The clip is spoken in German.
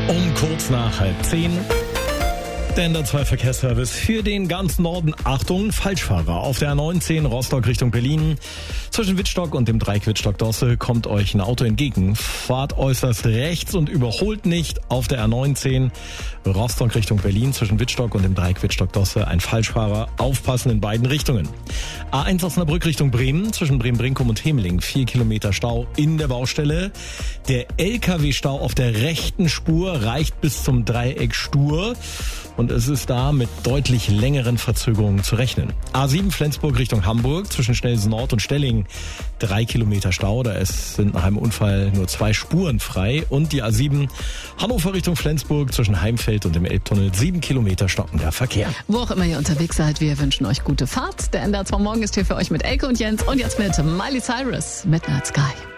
Um kurz nach 9:30. Der NDR 2 Verkehrsservice für den ganzen Norden. Achtung, Falschfahrer. Auf der A19 Rostock Richtung Berlin. Zwischen Wittstock und dem Dreieck Wittstock-Dosse kommt euch ein Auto entgegen. Fahrt äußerst rechts und überholt nicht. Auf der A19 Rostock Richtung Berlin. Zwischen Wittstock und dem Dreieck Wittstock-Dosse ein Falschfahrer. Aufpassen in beiden Richtungen. A1 Osnabrück Richtung Bremen. Zwischen Bremen-Brinkum und Hemeling 4 Kilometer Stau in der Baustelle. Der LKW-Stau auf der rechten Spur reicht bis zum Dreieck Stur. Und es ist da mit deutlich längeren Verzögerungen zu rechnen. A7 Flensburg Richtung Hamburg, zwischen Schnellsen Nord und Stellingen 3 Kilometer Stau. Da sind nach einem Unfall nur 2 Spuren frei. Und die A7 Hannover Richtung Flensburg, zwischen Heimfeld und dem Elbtunnel 7 Kilometer stockender Verkehr. Wo auch immer ihr unterwegs seid, wir wünschen euch gute Fahrt. Der NDR 2 Morgen ist hier für euch mit Elke und Jens und jetzt mit Miley Cyrus, Midnight Sky.